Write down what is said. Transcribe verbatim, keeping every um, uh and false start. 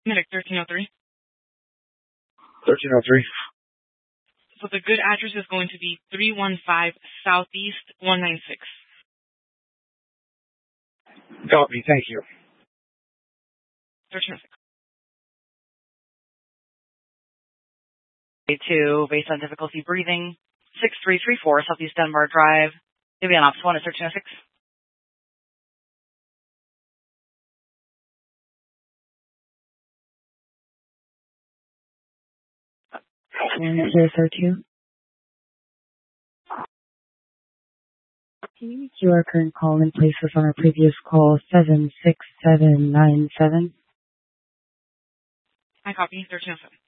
Medic thirteen oh three. thirteen oh three. So the good address is going to be three one five Southeast one nine six. Copy, thank you. thirteen oh six. two, based on difficulty breathing, six three three four Southeast Dunbar Drive. Maybe on Ops one at thirteen oh six. zero zero two. Can you make your current call in place with on our previous call seven six seven nine seven? I copy thirteen oh seven.